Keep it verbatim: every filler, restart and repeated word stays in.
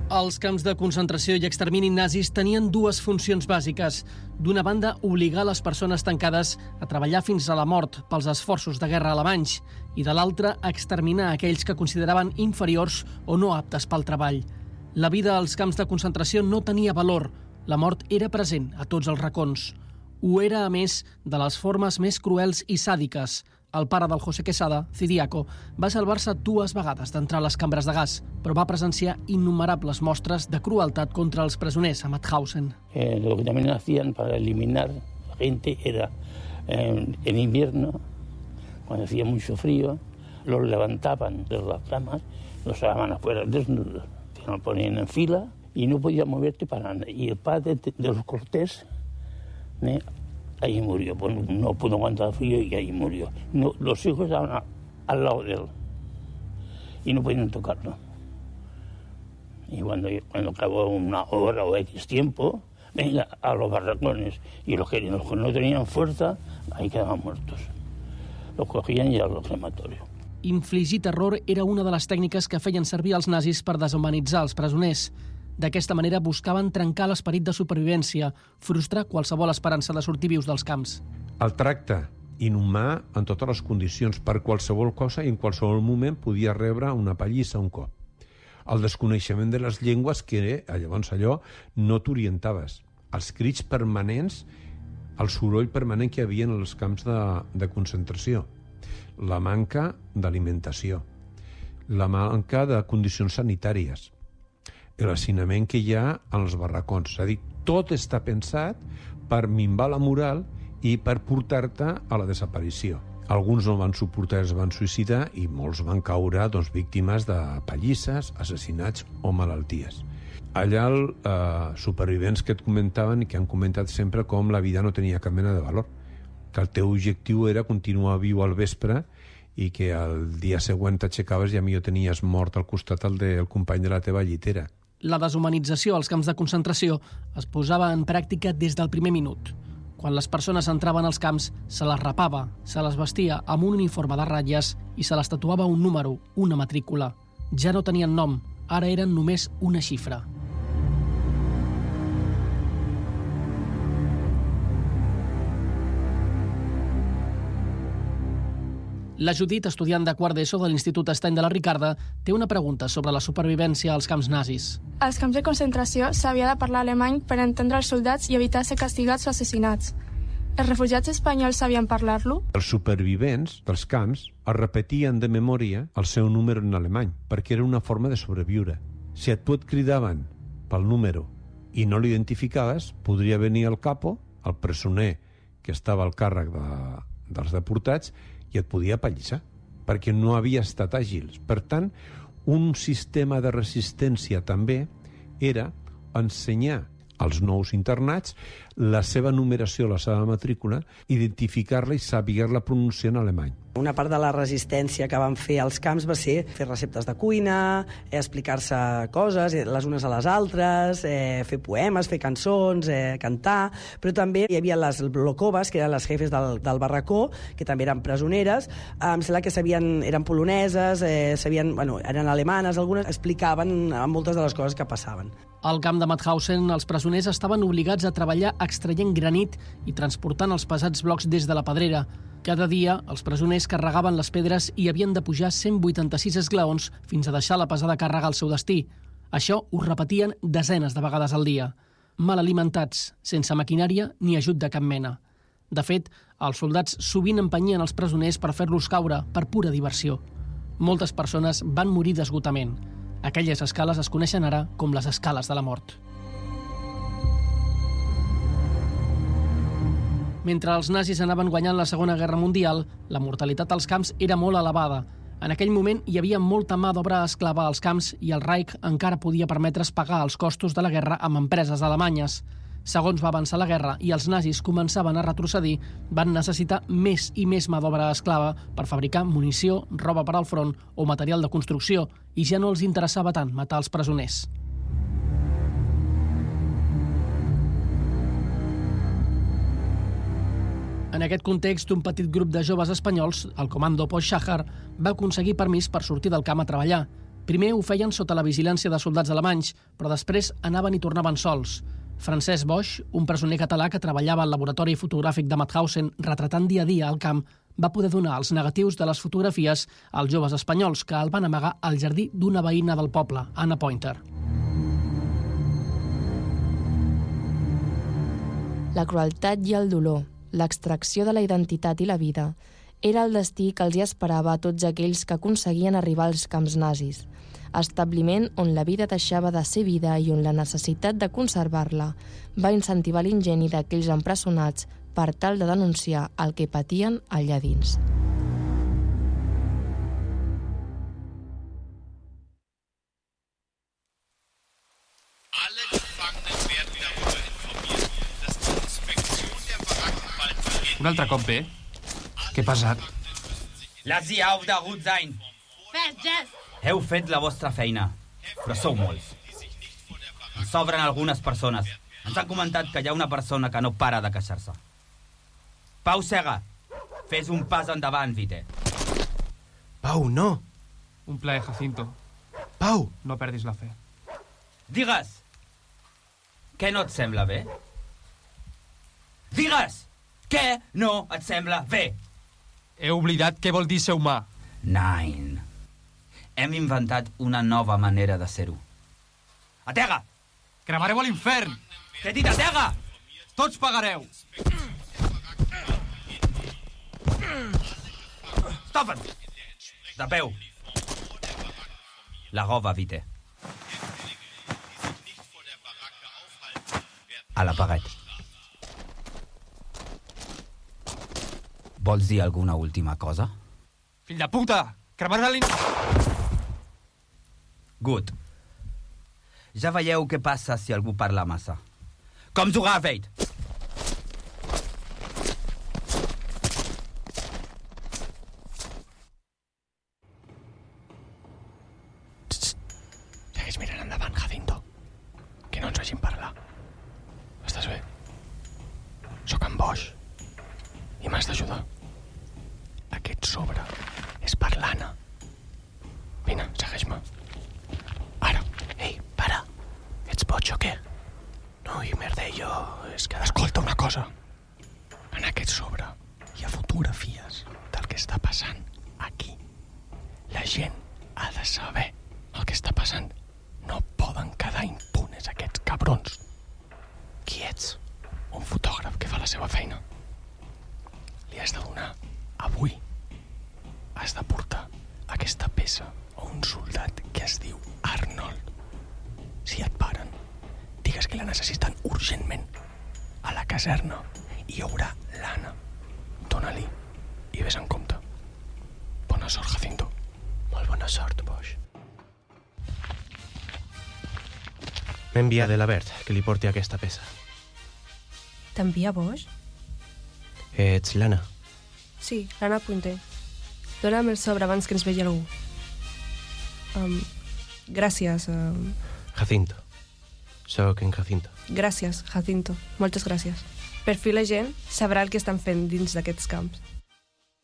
Els camps de concentració i extermini nazis tenien dues funcions bàsiques. D'una banda, obligar les persones tancades a treballar fins a la mort pels esforços de guerra alemanys i de l'altra, exterminar aquells que consideraven inferiors o no aptes pel treball. La vida als camps de concentració no tenia valor. La mort era present a tots els racons. Ho era, a més, de les formes més cruels i sàdiques. El pare del José Quesada, Cidiaco, va salvar-se dues vegades d'entrar a les cambres de gas, però va presenciar innumerables mostres de crueltat contra els presoners a Mauthausen. Eh, lo que también hacían para eliminar gente era, eh, en invierno, cuando hacía mucho frío, los levantaban de las camas, los sacaban afuera desnudos, los ponían en fila y no podían moverte para nada. Y el padre de, de los Cortés, ¿eh? Ahí murió, pues no pudo aguantar el frío y ahí murió. No, los hijos estaban a, al lado de él y no podían tocarlo. Y cuando, cuando acabó una hora o X tiempo, venga, a los barracones. Y los que, los que no tenían fuerza, ahí quedaban muertos. Los cogían i a los crematorios. Infligir terror era una de les tècniques que feien servir els nazis per deshumanitzar els presoners. D'aquesta manera buscaven trencar l'esperit de supervivència, frustrar qualsevol esperança de sortir vius dels camps. El tracte inhumà en totes les condicions, per qualsevol cosa i en qualsevol moment podia rebre una pallissa un cop. El desconeixement de les llengües que, llavors allò, no t'orientaves. Els crits permanents, el soroll permanent que hi havia en els camps de, de concentració. La manca d'alimentació. La manca de condicions sanitàries. L'hacinament que hi ha en els barracons. És a dir, tot està pensat per minvar la moral i per portar-te a la desaparició. Alguns no van suportar, es van suïcidar i molts van caure doncs, víctimes de pallisses, assassinats o malalties. Allà els eh, supervivents que et comentaven i que han comentat sempre com la vida no tenia cap mena de valor, que el teu objectiu era continuar viu al vespre i que el dia següent t'aixecaves i a millor tenies mort al costat el del company de la teva llitera. La deshumanització als camps de concentració es posava en pràctica des del primer minut. Quan les persones entraven als camps, se les rapava, se les vestia amb un uniforme de ratlles i se les tatuava un número, una matrícula. Ja no tenien nom, ara eren només una xifra. La Judit, estudiant de quart d'ESO de l'Institut Estany de la Ricarda, té una pregunta sobre la supervivència als camps nazis. Als camps de concentració s'havia de parlar alemany per entendre els soldats i evitar ser castigats o assassinats. Els refugiats espanyols sabien parlar-lo? Els supervivents dels camps es repetien de memòria el seu número en alemany, perquè era una forma de sobreviure. Si a tu et cridaven pel número i no l'identificaves, podria venir el capo, el presoner que estava al càrrec de, dels deportats, i et podia apallissar, perquè no havia estat àgil. Per tant, un sistema de resistència també era ensenyar als nous internats la seva numeració, la seva matrícula, identificar-la i saber-la pronunciar en alemany. Una part de la resistència que van fer als camps va ser fer receptes de cuina, explicar-se coses les unes a les altres, eh, fer poemes, fer cançons, eh, cantar, però també hi havia les blocoves, que eren les jefes del, del barracó, que també eren presoneres, eh, em sembla que sabien, eren poloneses, eh, sabien, bueno, eren alemanes, algunes explicaven moltes de les coses que passaven. Al camp de Mauthausen, els presoners estaven obligats a treballar extraient granit i transportant els pesats blocs des de la pedrera. Cada dia, els presoners carregaven les pedres i havien de pujar cent vuitanta-sis esglaons fins a deixar la pesada càrrega al seu destí. Això ho repetien desenes de vegades al dia. Mal alimentats, sense maquinària ni ajut de cap mena. De fet, els soldats sovint empenyien els presoners per fer-los caure, per pura diversió. Moltes persones van morir d'esgotament. Aquelles escales es coneixen ara com les escales de la mort. Mentre els nazis anaven guanyant la Segona Guerra Mundial, la mortalitat als camps era molt elevada. En aquell moment hi havia molta mà d'obra esclava als camps i el Reich encara podia permetre's pagar els costos de la guerra amb empreses alemanyes. Segons va avançar la guerra i els nazis començaven a retrocedir, van necessitar més i més mà d'obra esclava per fabricar munició, roba per al front o material de construcció, i ja no els interessava tant matar els presoners. En aquest context, un petit grup de joves espanyols, el Comando Post-Sàhar, va aconseguir permís per sortir del camp a treballar. Primer ho feien sota la vigilància de soldats alemanys, però després anaven i tornaven sols. Francesc Boix, un presoner català que treballava al laboratori fotogràfic de Mauthausen retratant dia a dia al camp, va poder donar els negatius de les fotografies als joves espanyols que el van amagar al jardí d'una veïna del poble, Anna Pointer. La crueltat i el dolor, l'extracció de la identitat i la vida, era el destí que els hi esperava a tots aquells que aconseguien arribar als camps nazis, establiment on la vida deixava de ser vida i on la necessitat de conservar-la va incentivar l'ingeni d'aquells empresonats per tal de denunciar el que patien allà dins. Un altre cop bé? Què ha passat? Lass sie auf der Hut sein! Heu fet la vostra feina, però sou molts. Ens sobren algunes persones. Ens han comentat que hi ha una persona que no para de queixar-se. Pau Sega, fes un pas endavant, Vite. Pau, no. Un plaer, Jacinto. Pau! No perdis la fe. Digues! Què no et sembla bé? Digues! Què no et sembla bé? He oblidat què vol dir ser humà. Nein. Hem inventat una nova manera de ser-ho. Atega! Cremareu a l'infern! T'he dit atega! Tots pagareu! Stoppen! De peu! La roba, Vite. A la paret. Vols dir alguna última cosa? Fill de puta! Cremaràs a l'infern! Good. Ja veieu què passa si algú parla massa. Com jugar a Veit! Segueix mirant endavant, Jacinto. Que no ens vegin parlar. Estàs bé? Sóc en Boix. I m'has d'ajudar. Aquest sobre és per l'Anna. Vine, segueix-me. Ara. Ei, para. Ets boig o què? No, i merdello, és que... Escolta una cosa. En aquest sobre hi ha fotografies del que està passant aquí. La gent ha de saber el que està passant. No poden quedar impunes aquests cabrons. Qui ets? Un fotògraf que fa la seva feina. Li has de donar avui. Has de portar aquesta peça a un soldat que es diu Arnold. Si et paren, digues que la necessiten urgentment. A la caserna hi haurà l'Anna. Dóna-li i ves en compte. Bona sort, Jacinto. Molt bona sort, Boix. M'envia de l'Abert que li porti aquesta peça. T'envia Boix? Ets l'Anna? Sí, l'Anna Pointer. Dóna'm el sobre abans que ens vegi algú. Um, gràcies. Um... Jacinto. Soc en Jacinto. Gràcies, Jacinto. Moltes gràcies. Per fi la gent sabrà el que estan fent dins d'aquests camps.